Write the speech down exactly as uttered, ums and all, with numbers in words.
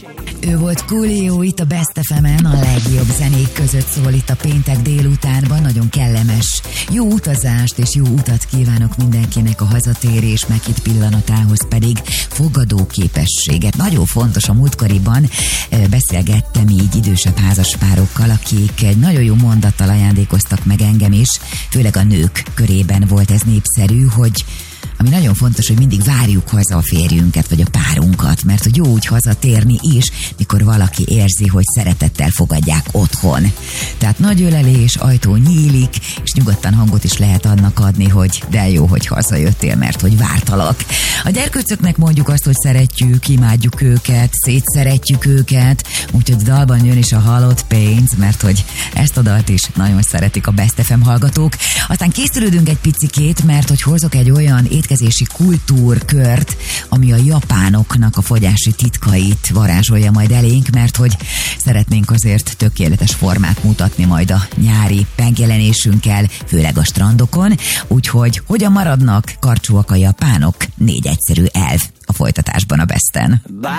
Ő volt Coolio itt a Best ef emen, a legjobb zenék között szól itt a péntek délutánban. Nagyon kellemes, jó utazást és jó utat kívánok mindenkinek a hazatérés meghitt pillanatához, pedig fogadóképességet. Nagyon fontos, a múltkoriban beszélgettem így idősebb házaspárokkal, akik egy nagyon jó mondattal ajándékoztak meg engem is, főleg a nők körében volt ez népszerű, hogy ami nagyon fontos, hogy mindig várjuk haza a férjünket, vagy a párunkat, mert hogy jó úgy hazatérni is, mikor valaki érzi, hogy szeretettel fogadják otthon. Tehát nagy ölelés, ajtó nyílik, és nyugodtan hangot is lehet annak adni, hogy de jó, hogy hazajöttél, mert hogy vártalak. A gyerkőcöknek mondjuk azt, hogy szeretjük, imádjuk őket, szétszeretjük őket, úgyhogy dalban jön is a halott pénz, mert hogy ezt a dalt is nagyon szeretik a Best ef em hallgatók. Aztán készülődünk egy picikét, mert hogy hozok egy olyan étkezési kultúrkört, ami a japánoknak a fogyási titkait varázsolja majd elénk, mert hogy szeretnénk azért tökéletes formát mutatni majd a nyári megjelenésünkkel, főleg a strandokon, úgyhogy hogyan maradnak karcsúak a japánok? Négy egyszerű elv a folytatásban a Besten.